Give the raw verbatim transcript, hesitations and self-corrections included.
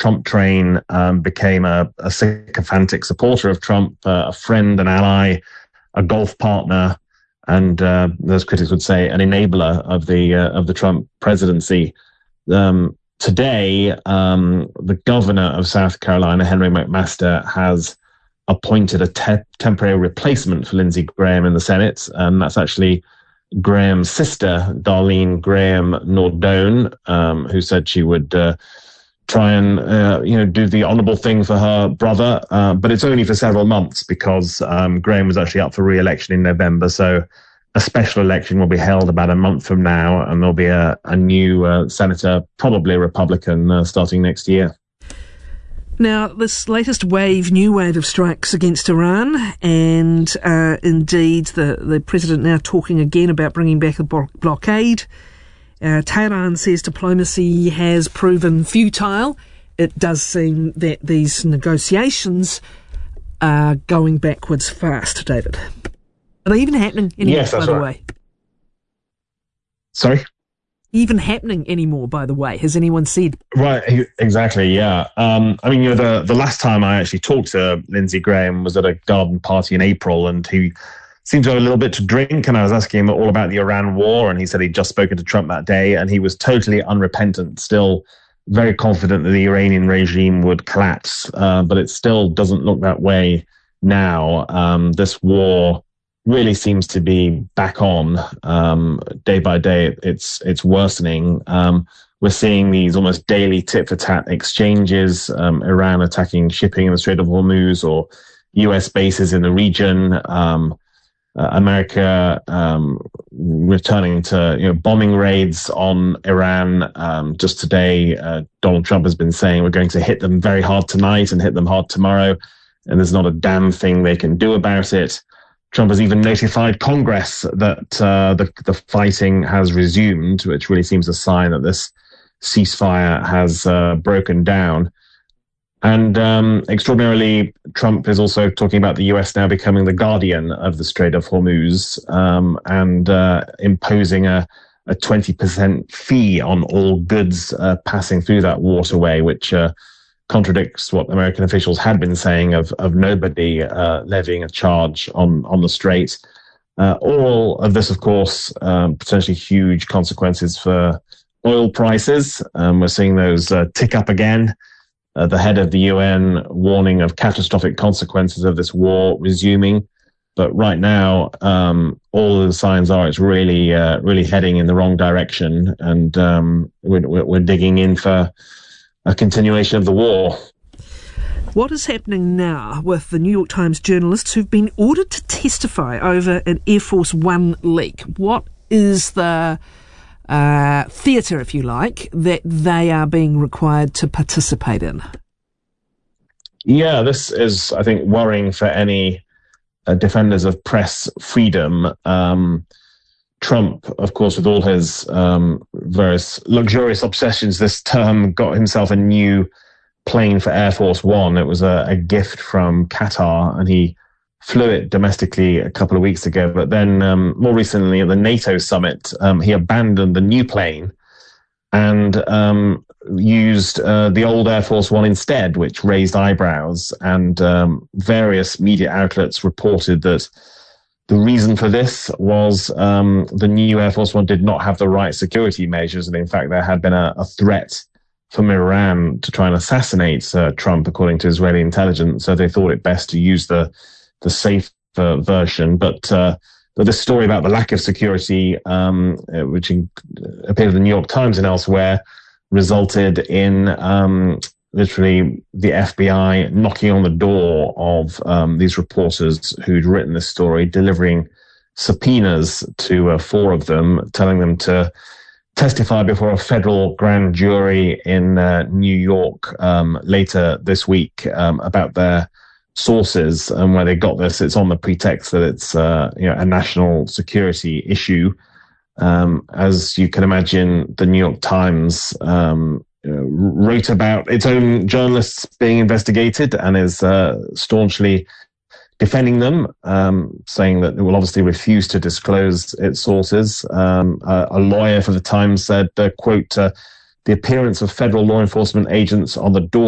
Trump train, um, became a, a sycophantic supporter of Trump, uh, a friend, an ally, a golf partner, and uh, those critics would say an enabler of the uh, of the Trump presidency. Um, today, um, the governor of South Carolina, Henry McMaster, has appointed a te- temporary replacement for Lindsey Graham in the Senate, and that's actually Graham's sister, Darlene Graham Nordone, um, who said she would uh, try and uh, you know do the honourable thing for her brother, uh, but it's only for several months because um, Graham was actually up for re-election in November. So a special election will be held about a month from now, and there'll be a, a new uh, senator, probably a Republican, uh, starting next year. Now, this latest wave, new wave of strikes against Iran, and uh, indeed the, the president now talking again about bringing back a blo- blockade. Uh, Tehran says diplomacy has proven futile. It does seem that these negotiations are going backwards fast, David. Are they even happening anymore, yes, that's by the right. way? Sorry? Even happening anymore, by the way? Has anyone said? Right, exactly, yeah. Um, I mean, you know, the, the last time I actually talked to Lindsey Graham was at a garden party in April, and he seemed to have a little bit to drink, and I was asking him all about the Iran war, and he said he'd just spoken to Trump that day, and he was totally unrepentant, still very confident that the Iranian regime would collapse, uh, but it still doesn't look that way now. Um, this war really seems to be back on. Um, day by day, it's it's worsening. Um, we're seeing these almost daily tit-for-tat exchanges, um, Iran attacking shipping in the Strait of Hormuz or U S bases in the region, um, uh, America um, returning to you know bombing raids on Iran. Um, just today, uh, Donald Trump has been saying we're going to hit them very hard tonight and hit them hard tomorrow, and there's not a damn thing they can do about it. Trump has even notified Congress that uh, the, the fighting has resumed, which really seems a sign that this ceasefire has uh, broken down. And um, extraordinarily, Trump is also talking about the U S now becoming the guardian of the Strait of Hormuz, um, and uh, imposing a, a twenty percent fee on all goods uh, passing through that waterway, which uh, contradicts what American officials had been saying of of nobody uh, levying a charge on on the strait. Uh, all of this, of course, um, potentially huge consequences for oil prices. Um, we're seeing those uh, tick up again. Uh, the head of the U N warning of catastrophic consequences of this war resuming. But right now, um, all of the signs are it's really, uh, really heading in the wrong direction, and um, we're, we're digging in for a continuation of the war. What is happening now with the New York Times journalists who've been ordered to testify over an Air Force One leak? What is the uh, theatre, if you like, that they are being required to participate in? Yeah, this is, I think, worrying for any uh, defenders of press freedom. Um, Trump, of course, with all his um, various luxurious obsessions this term, got himself a new plane for Air Force One. It was a, a gift from Qatar, and he flew it domestically a couple of weeks ago. But then um, more recently at the NATO summit, um, he abandoned the new plane and um, used uh, the old Air Force One instead, which raised eyebrows. And um, various media outlets reported that the reason for this was um, the new Air Force One did not have the right security measures. And in fact, there had been a, a threat from Iran to try and assassinate uh, Trump, according to Israeli intelligence. So they thought it best to use the the safer version. But uh, but this story about the lack of security, um, which in, appeared in the New York Times and elsewhere, resulted in um, literally the F B I knocking on the door of um, these reporters who'd written this story, delivering subpoenas to uh, four of them, telling them to testify before a federal grand jury in uh, New York um, later this week um, about their sources and where they got this. It's on the pretext that it's uh, you know a national security issue. Um, as you can imagine, the New York Times um, you know, wrote about its own journalists being investigated and is uh, staunchly defending them, um, saying that it will obviously refuse to disclose its sources. Um, a, a lawyer for the Times said, uh, quote, uh, the appearance of federal law enforcement agents on the door